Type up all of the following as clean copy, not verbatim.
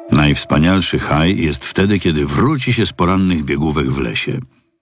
Najwspanialszy haj jest wtedy, kiedy wróci się z porannych biegówek w lesie.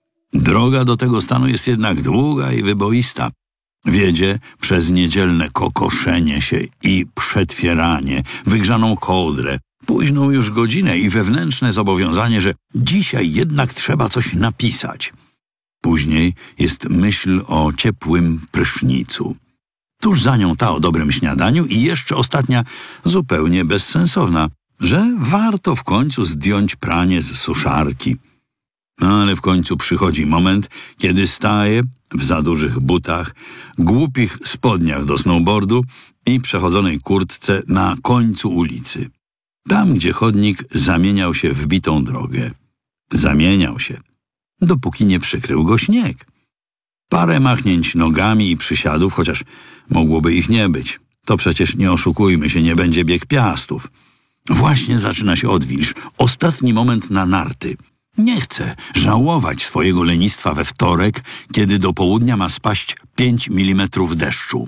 Droga do tego stanu jest jednak długa i wyboista. Wiedzie przez niedzielne kokoszenie się i przetwieranie, wygrzaną kołdrę, późną już godzinę i wewnętrzne zobowiązanie, że dzisiaj jednak trzeba coś napisać. Później jest myśl o ciepłym prysznicu. Tuż za nią ta o dobrym śniadaniu i jeszcze ostatnia, zupełnie bezsensowna, że warto w końcu zdjąć pranie z suszarki. Ale w końcu przychodzi moment, kiedy staję w za dużych butach, głupich spodniach do snowboardu i przechodzonej kurtce na końcu ulicy. Tam, gdzie chodnik zamieniał się w bitą drogę. Zamieniał się, dopóki nie przykrył go śnieg. Parę machnięć nogami i przysiadów, chociaż mogłoby ich nie być. To przecież, nie oszukujmy się, nie będzie bieg piastów. Właśnie zaczyna się odwilż. Ostatni moment na narty. Nie chcę żałować swojego lenistwa we wtorek, kiedy do południa ma spaść 5 mm deszczu.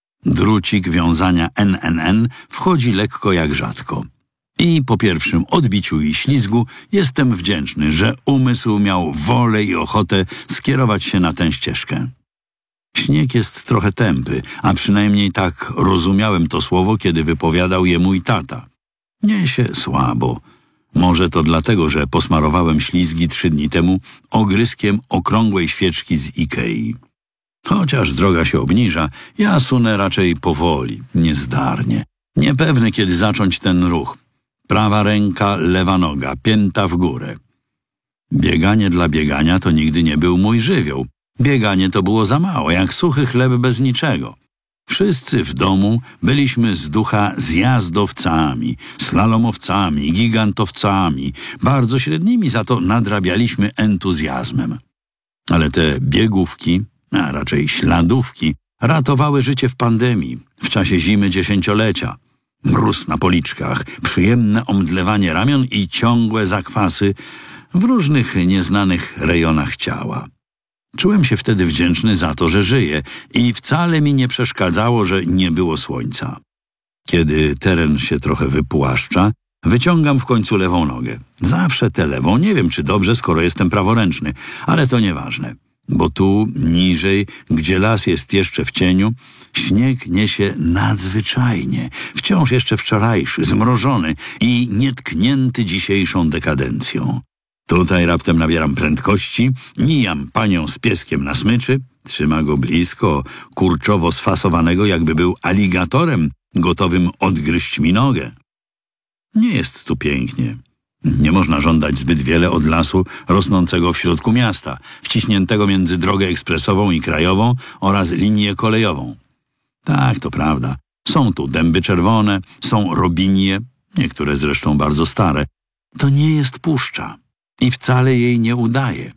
Drucik wiązania NNN wchodzi lekko jak rzadko. I po pierwszym odbiciu i ślizgu jestem wdzięczny, że umysł miał wolę i ochotę skierować się na tę ścieżkę. Śnieg jest trochę tępy, a przynajmniej tak rozumiałem to słowo, kiedy wypowiadał je mój tata. Niesie słabo. Może to dlatego, że posmarowałem ślizgi 3 dni temu ogryskiem okrągłej świeczki z Ikei. Chociaż droga się obniża, ja sunę raczej powoli, niezdarnie. Niepewny, kiedy zacząć ten ruch. Prawa ręka, lewa noga, pięta w górę. Bieganie dla biegania to nigdy nie był mój żywioł. Bieganie to było za mało, jak suchy chleb bez niczego. Wszyscy w domu byliśmy z ducha zjazdowcami, slalomowcami, gigantowcami, bardzo średnimi, za to nadrabialiśmy entuzjazmem. Ale te biegówki, a raczej śladówki, ratowały życie w pandemii, w czasie zimy 10-lecia. Mróz na policzkach, przyjemne omdlewanie ramion i ciągłe zakwasy w różnych nieznanych rejonach ciała. Czułem się wtedy wdzięczny za to, że żyję i wcale mi nie przeszkadzało, że nie było słońca. Kiedy teren się trochę wypłaszcza, wyciągam w końcu lewą nogę. Zawsze tę lewą, nie wiem czy dobrze, skoro jestem praworęczny, ale to nieważne, bo tu, niżej, gdzie las jest jeszcze w cieniu, śnieg niesie nadzwyczajnie, wciąż jeszcze wczorajszy, zmrożony i nietknięty dzisiejszą dekadencją. Tutaj raptem nabieram prędkości, mijam panią z pieskiem na smyczy, trzyma go blisko, kurczowo sfasowanego, jakby był aligatorem gotowym odgryźć mi nogę. Nie jest tu pięknie. Nie można żądać zbyt wiele od lasu rosnącego w środku miasta, wciśniętego między drogę ekspresową i krajową oraz linię kolejową. Tak, to prawda. Są tu dęby czerwone, są robinie, niektóre zresztą bardzo stare. To nie jest puszcza i wcale jej nie udaje.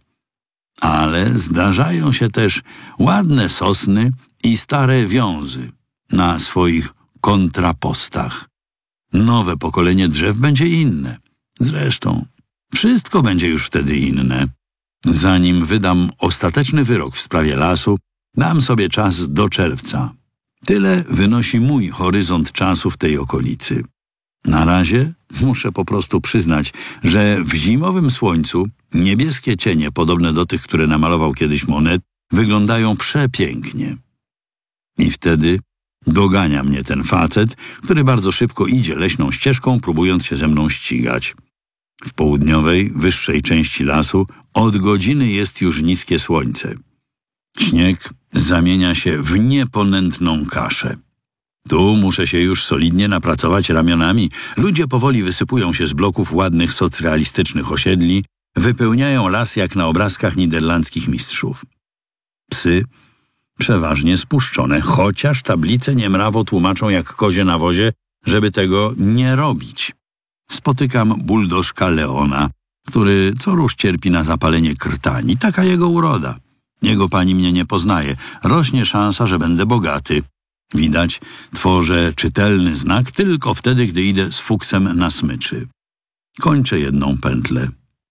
Ale zdarzają się też ładne sosny i stare wiązy na swoich kontrapostach. Nowe pokolenie drzew będzie inne. Zresztą wszystko będzie już wtedy inne. Zanim wydam ostateczny wyrok w sprawie lasu, dam sobie czas do czerwca. Tyle wynosi mój horyzont czasu w tej okolicy. Na razie muszę po prostu przyznać, że w zimowym słońcu niebieskie cienie, podobne do tych, które namalował kiedyś Monet, wyglądają przepięknie. I wtedy dogania mnie ten facet, który bardzo szybko idzie leśną ścieżką, próbując się ze mną ścigać. W południowej, wyższej części lasu od godziny jest już niskie słońce. Śnieg zamienia się w nieponętną kaszę. Tu muszę się już solidnie napracować ramionami. Ludzie powoli wysypują się z bloków ładnych socrealistycznych osiedli, wypełniają las jak na obrazkach niderlandzkich mistrzów. Psy przeważnie spuszczone, chociaż tablice niemrawo tłumaczą jak kozie na wozie, żeby tego nie robić. Spotykam buldożka Leona, który co rusz cierpi na zapalenie krtani. Taka jego uroda. Jego pani mnie nie poznaje. Rośnie szansa, że będę bogaty. Widać, tworzę czytelny znak tylko wtedy, gdy idę z fuksem na smyczy. Kończę jedną pętlę.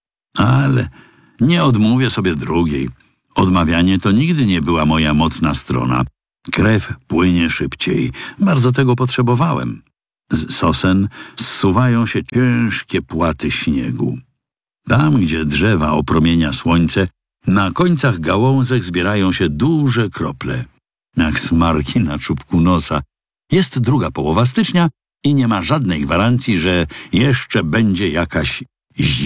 Ale nie odmówię sobie drugiej. Odmawianie to nigdy nie była moja mocna strona. Krew płynie szybciej. Bardzo tego potrzebowałem. Z sosen zsuwają się ciężkie płaty śniegu. Tam, gdzie drzewa opromienia słońce, na końcach gałązek zbierają się duże krople, jak smarki na czubku nosa. Jest druga połowa stycznia i nie ma żadnej gwarancji, że jeszcze będzie jakaś zima.